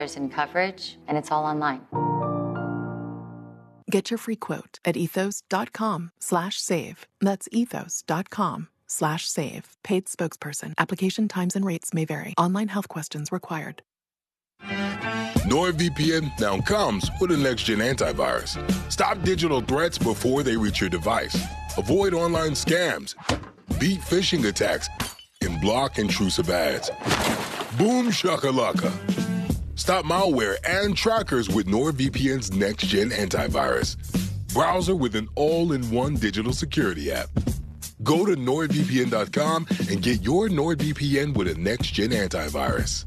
in coverage, and it's all online. Get your free quote at ethos.com/save. That's ethos.com/save. Paid spokesperson. Application times and rates may vary. Online health questions required. NordVPN now comes with a next-gen antivirus. Stop digital threats before they reach your device. Avoid online scams, beat phishing attacks, and block intrusive ads. Boom shakalaka. Stop malware and trackers with NordVPN's next-gen antivirus. Browser with an all-in-one digital security app. Go to NordVPN.com and get your NordVPN with a next-gen antivirus.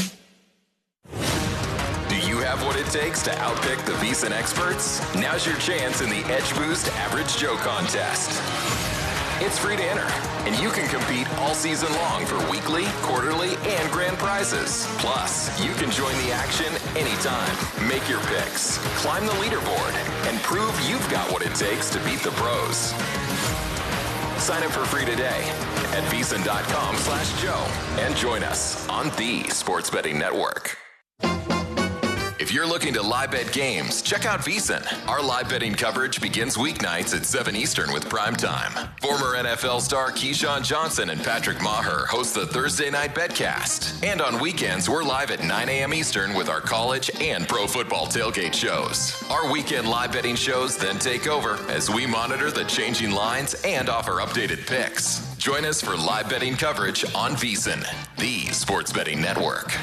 Do you have what it takes to outpick the VEASAN experts? Now's your chance in the Edge Boost Average Joe contest. It's free to enter, and you can compete all season long for weekly, quarterly, and grand prizes. Plus, you can join the action anytime. Make your picks, climb the leaderboard, and prove you've got what it takes to beat the pros. Sign up for free today at VEASAN.com/Joe and join us on the Sports Betting Network. If you're looking to live bet games, check out VEASAN. Our live betting coverage begins weeknights at 7 Eastern with Primetime. Former NFL star Keyshawn Johnson and Patrick Maher host the Thursday Night Betcast. And on weekends, we're live at 9 a.m. Eastern with our college and pro football tailgate shows. Our weekend live betting shows then take over as we monitor the changing lines and offer updated picks. Join us for live betting coverage on VEASAN, the Sports Betting Network.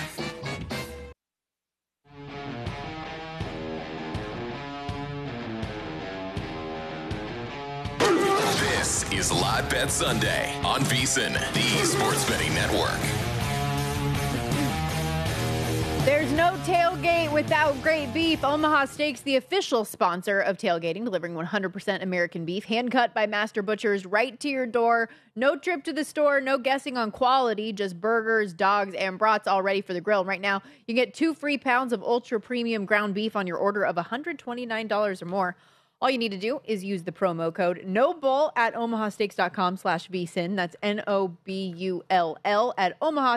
This is Live Bet Sunday on VEASAN, the Sports Betting Network. There's no tailgate without great beef. Omaha Steaks, the official sponsor of tailgating, delivering 100% American beef, hand-cut by master butchers right to your door. No trip to the store, no guessing on quality, just burgers, dogs, and brats all ready for the grill. Right now, you get 2 free pounds of ultra-premium ground beef on your order of $129 or more. All you need to do is use the promo code NOBULL at omahasteaks.com/VSIN. That's NOBULL at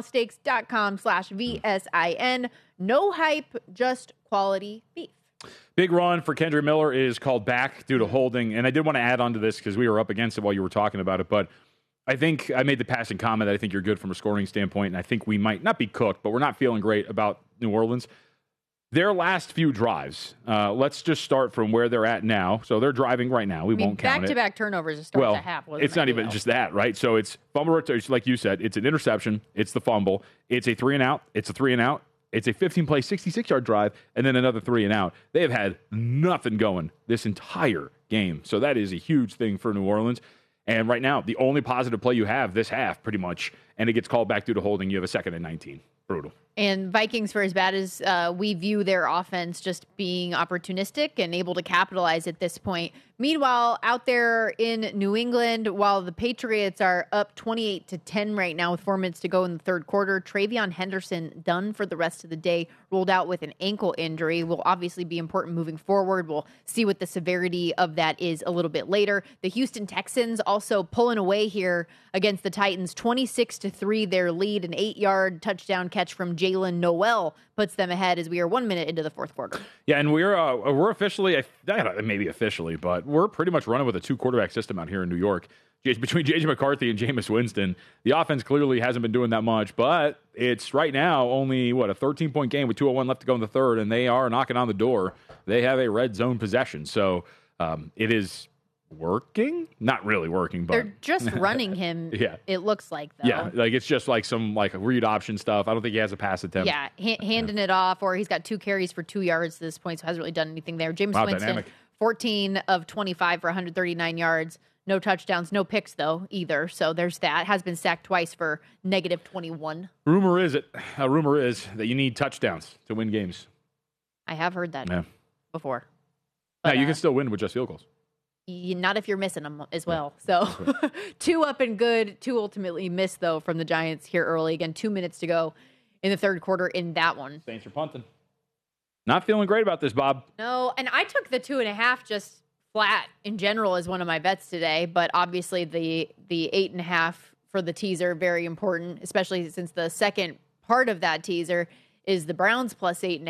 omahasteaks.com/VSIN. No hype, just quality beef. Big run for Kendre Miller is called back due to holding. And I did want to add on to this because we were up against it while you were talking about it. But I think I made the passing comment that I think you're good from a scoring standpoint. And I think we might not be cooked, but we're not feeling great about New Orleans. Their last few drives, let's just start from where they're at now. So they're driving right now. We won't count it. Back-to-back turnovers to start the half. It's not even just that, right? So it's fumble return, like you said. It's an interception. It's the fumble. It's a 3-and-out. It's a 3-and-out. It's a 15-play, 66-yard drive, and then another 3-and-out. They have had nothing going this entire game. So that is a huge thing for New Orleans. And right now, the only positive play you have this half, pretty much, and it gets called back due to holding, you have a 2nd and 19. Brutal. And Vikings, for as bad as we view their offense just being opportunistic and able to capitalize at this point. Meanwhile, out there in New England, while the Patriots are up 28-10 right now with 4 minutes to go in the third quarter, TreVeyon Henderson done for the rest of the day, ruled out with an ankle injury. Will obviously be important moving forward. We'll see what the severity of that is a little bit later. The Houston Texans also pulling away here against the Titans, 26-3 their lead, an 8-yard touchdown catch from Jalen Noel puts them ahead as we are 1 minute into the fourth quarter. Yeah, and we're officially, maybe officially, but we're pretty much running with a 2-quarterback system out here in New York. Between J.J. McCarthy and Jameis Winston, the offense clearly hasn't been doing that much, but it's right now only, a 13-point game with 2:01 left to go in the third, and they are knocking on the door. They have a red zone possession, so it is working. Not really working, but they're just running him. Yeah, it looks like though. Yeah, it's just some read option stuff. I don't think he has a pass attempt. Yeah, handing it off, or he's got 2 carries for 2 yards to this point, so hasn't really done anything there. Jameis Winston, dynamic. 14 of 25 for 139 yards. No touchdowns, no picks though either. So there's that. Has been sacked twice for -21. Rumor is that you need touchdowns to win games. I have heard that before. But, you can still win with just field goals. Not if you're missing them as well. So 2 up and good, 2 ultimately missed, though, from the Giants here early. Again, 2 minutes to go in the third quarter in that one. Saints are punting. Not feeling great about this, Bob. No, and I took the 2.5 just flat in general as one of my bets today. But obviously the 8.5 for the teaser, very important, especially since the second part of that teaser is the Browns plus 8.5.